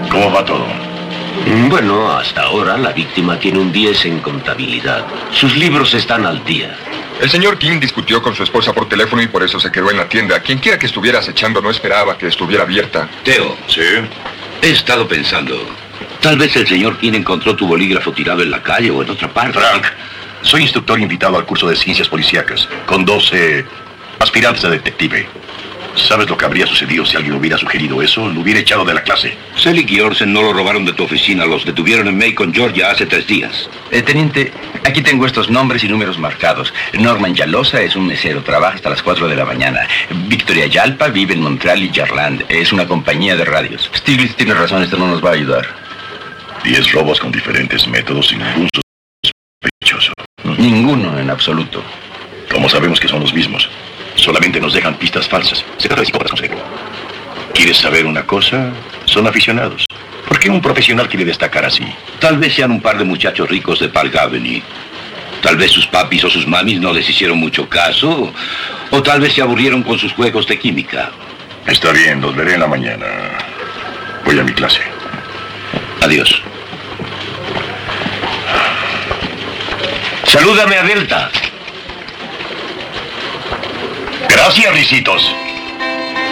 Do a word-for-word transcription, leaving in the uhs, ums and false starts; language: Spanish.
¿Cómo va todo? Bueno, hasta ahora la víctima tiene un diez en contabilidad. Sus libros están al día. El señor King discutió con su esposa por teléfono y por eso se quedó en la tienda. Quien quiera que estuviera acechando no esperaba que estuviera abierta. Teo. ¿Sí? He estado pensando. Tal vez el señor King encontró tu bolígrafo tirado en la calle o en otra parte. Frank, soy instructor invitado al curso de ciencias policíacas con doce aspirantes a detective. ¿Sabes lo que habría sucedido si alguien hubiera sugerido eso? Lo hubiera echado de la clase. Selig y Orsen no lo robaron de tu oficina. Los detuvieron en Macon, Georgia, hace tres días. Eh, teniente, aquí tengo estos nombres y números marcados. Norman Yalosa es un mesero, trabaja hasta las cuatro de la mañana. Victoria Yalpa vive en Montreal y Jarland. Es una compañía de radios. Stiglitz tiene razón, esto no nos va a ayudar. Diez robos con diferentes métodos sin ningún sospechoso. Ninguno en absoluto. Como sabemos que son los mismos, solamente nos dejan pistas falsas. Se trata de psicópatas, consejo. ¿Quieres saber una cosa? Son aficionados. ¿Por qué un profesional quiere destacar así? Tal vez sean un par de muchachos ricos de Park Avenue. Tal vez sus papis o sus mamis no les hicieron mucho caso. O tal vez se aburrieron con sus juegos de química. Está bien, los veré en la mañana. Voy a mi clase. Adiós. Salúdame a Delta. Gracias, risitos.